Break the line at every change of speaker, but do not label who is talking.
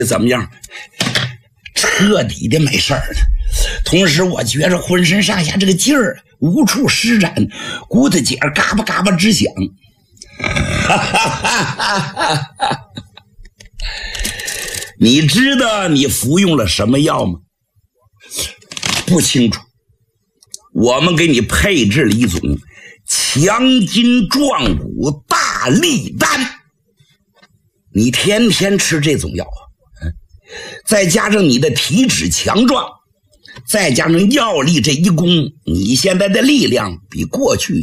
怎么样？彻底的没事儿了。同时我觉着浑身上下这个劲儿无处施展，骨头节嘎巴嘎巴直响。你知道你服用了什么药吗？不清楚。我们给你配置了一种强筋壮骨大力丹，你天天吃这种药，再加上你的体质强壮，再加上药力这一攻，你现在的力量比过去